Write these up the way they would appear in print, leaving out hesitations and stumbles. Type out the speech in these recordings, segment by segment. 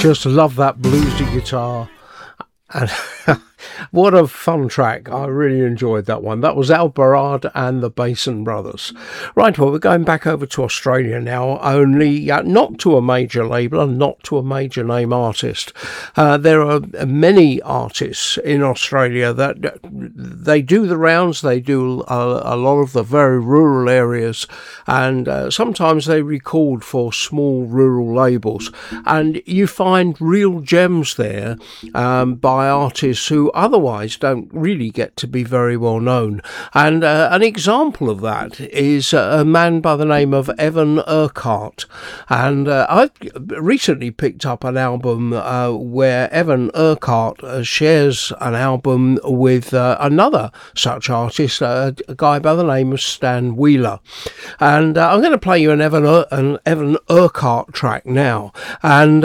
Just love that bluesy guitar. And what a fun track. I really enjoyed that one. That was Al Barad and the Basin Brothers. Right, well, we're going back over to Australia now, only not to a major label and not to a major name artist. There are many artists in Australia that they do the rounds, they do a lot of the very rural areas, and sometimes they record for small rural labels. And you find real gems there by artists who otherwise don't really get to be very well known. And an example of that is a man by the name of Evan Urquhart. And I've recently picked up an album where Evan Urquhart shares an album with another such artist, a guy by the name of Stan Wheeler. And I'm going to play you an Evan Urquhart track now. And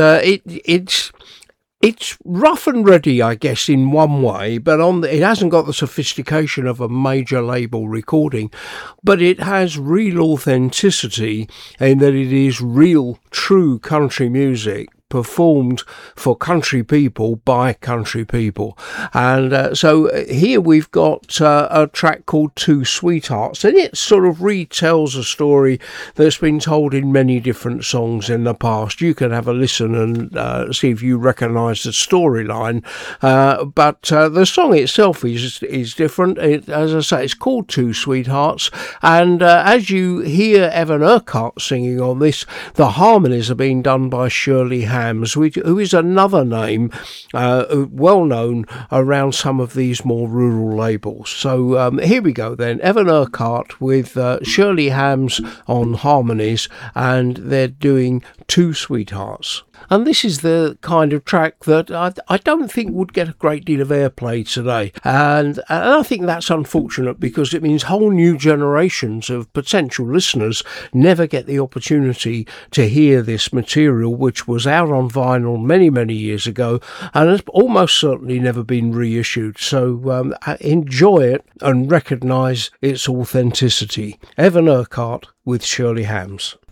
it's rough and ready, I guess, in one way, but it hasn't got the sophistication of a major label recording, but it has real authenticity in that it is real, true country music performed for country people by country people. And so here we've got a track called Two Sweethearts, and it sort of retells a story that's been told in many different songs in the past. You can have a listen and see if you recognise the storyline, but the song itself is different. As I say, it's called Two Sweethearts, and as you hear Evan Urquhart singing on this, the harmonies are being done by Shirley Hams, who is another name well known around some of these more rural labels. So here we go then, Evan Urquhart with Shirley Hams on harmonies, and they're doing Two Sweethearts. And this is the kind of track that I don't think would get a great deal of airplay today. And I think that's unfortunate, because it means whole new generations of potential listeners never get the opportunity to hear this material, which was out on vinyl many, many years ago and has almost certainly never been reissued. So enjoy it and recognise its authenticity. Evan Urquhart with Shirley Hams.